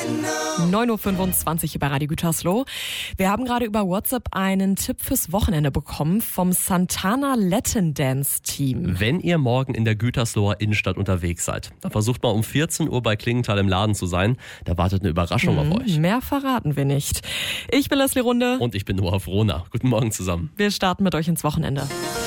9.25 Uhr bei Radio Gütersloh. Wir haben gerade über WhatsApp einen Tipp fürs Wochenende bekommen vom Santana Latin Dance Team. Wenn ihr morgen in der Gütersloher Innenstadt unterwegs seid, dann versucht mal um 14 Uhr bei Klingenthal im Laden zu sein. Da wartet eine Überraschung auf euch. Mehr verraten wir nicht. Ich bin Leslie Runde. Und ich bin Noah Frohner. Guten Morgen zusammen. Wir starten mit euch ins Wochenende.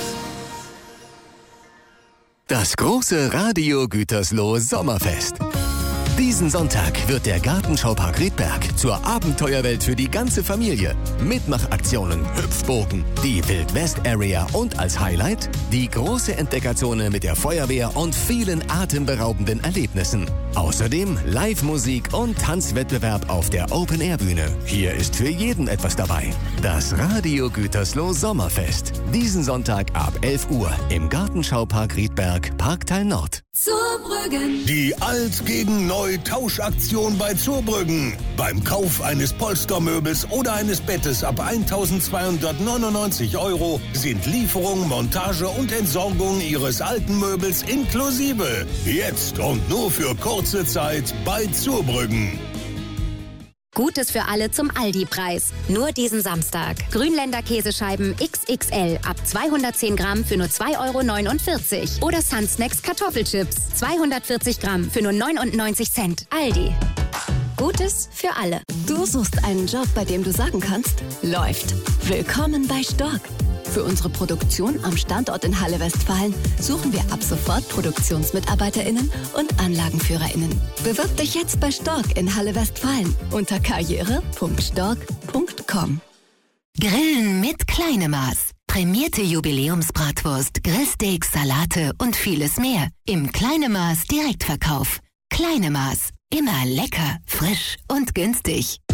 Das große Radio Gütersloh Sommerfest. Diesen Sonntag wird der Gartenschaupark Riedberg zur Abenteuerwelt für die ganze Familie. Mitmachaktionen, Hüpfburgen, die Wild-West-Area und als Highlight die große Entdeckerzone mit der Feuerwehr und vielen atemberaubenden Erlebnissen. Außerdem Live-Musik und Tanzwettbewerb auf der Open-Air-Bühne. Hier ist für jeden etwas dabei. Das Radio Gütersloh Sommerfest. Diesen Sonntag ab 11 Uhr im Gartenschaupark Riedberg, Parkteil Nord. Zurbrüggen. Die Alt gegen Neu Tauschaktion bei Zurbrüggen. Beim Kauf eines Polstermöbels oder eines Bettes ab 1.299 € sind Lieferung, Montage und Entsorgung Ihres alten Möbels inklusive. Jetzt und nur für kurze Zeit bei Zurbrüggen. Gutes für alle zum Aldi-Preis. Nur diesen Samstag. Grünländer Käsescheiben XXL ab 210 Gramm für nur 2,49 € Oder Sunsnacks Kartoffelchips 240 Gramm für nur 99 Cent. Aldi. Gutes für alle. Du suchst einen Job, bei dem du sagen kannst, läuft. Willkommen bei Stork. Für unsere Produktion am Standort in Halle Westfalen suchen wir ab sofort ProduktionsmitarbeiterInnen und AnlagenführerInnen. Bewirb dich jetzt bei Stork in Halle Westfalen unter karriere.stork.com. Grillen mit Kleinemaß. Prämierte Jubiläumsbratwurst, Grillsteaks, Salate und vieles mehr. Im Kleinemaß Direktverkauf. Kleinemaß. Immer lecker, frisch und günstig.